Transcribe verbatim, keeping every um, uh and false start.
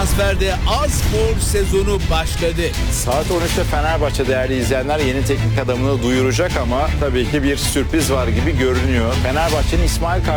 transferde A-Spor sezonu başladı. Saat on üçte Fenerbahçe değerli izleyenler yeni teknik adamını duyuracak ama tabii ki bir sürpriz var gibi görünüyor. Fenerbahçe'nin İsmail